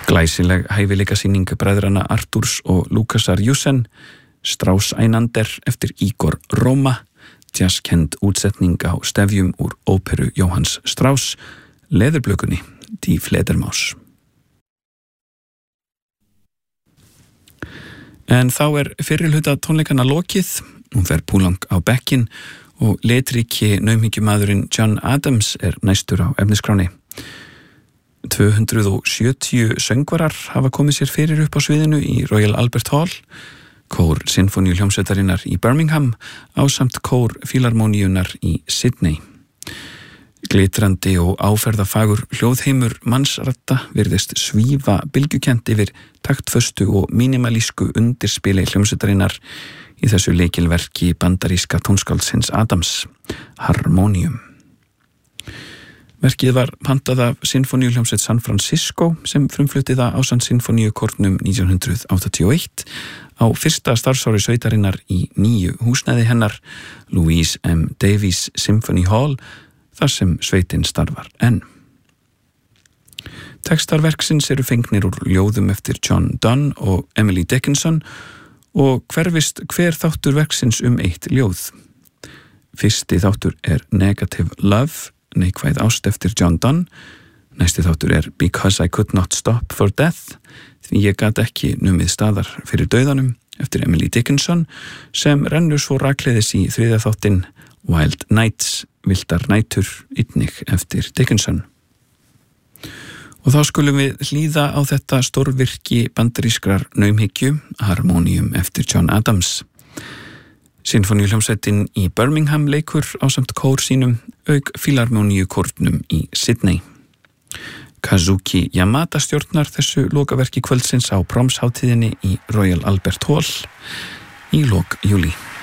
Glæsileg hæfileikasýning bræðrana Artúrs og Lukasar Jussen, Strauss Einander eftir Igor Roma, jazzkend útsetning á stefjum úr óperu Jóhanns Strauss, Leðurblökunni, Die Fledermaus. En þá fyrri hluta tónleikana lokið, hún fer púlang á bekkin og litríki naumhyggjumaðurinn John Adams næstur á efniskráni. 270 söngvarar hafa komið sér fyrir upp á sviðinu í Royal Albert Hall, kór sinfoníuhljómsveitarinnar í Birmingham ásamt kór fílarmóníunar í Sydney. Glitrandi og áferðafagur hljóðheimur mannsradda virðist svífa bylgjukent yfir taktföstu og mínimalísku undirspili hljómsveitarinnar í þessu leikilverki bandaríska tónskáldsins Adams, Harmonium. Verkið var pantað af Sinfoníuhljómsveit San Francisco sem frumflutti það ásamt Sinfoníukórnum 1981 á fyrsta starfsári sveitarinnar í nýju húsnæði hennar, Louise M. Davies Symphony Hall, þar sem sveitin starfar enn. Textar verksins eru fengnir úr ljóðum eftir John Donne og Emily Dickinson og hverfist hver þáttur verksins eitt ljóð. Fyrsti þáttur Negative Love, neikvæð ást eftir John Donne. Næsti þáttur Because I Could Not Stop for Death, því ég gat ekki numið staðar fyrir dauðanum eftir Emily Dickinson, sem rennur svo rakleiðis í þriðja þáttinn Wild Nights, vildar nætur, einnig eftir Dickinson. Og þá skulum við hlýða á þetta stórvirki bandarískrar naumhyggju, Harmonium eftir John Adams. Sinfoníuhljómsveitin í Birmingham leikur ásamt kór sínum auk fílarmóníukórnum í Sydney. Kazuki Yamada stjórnar þessu lokaverki kvöldsins á promshátíðinni í Royal Albert Hall í lok júlí.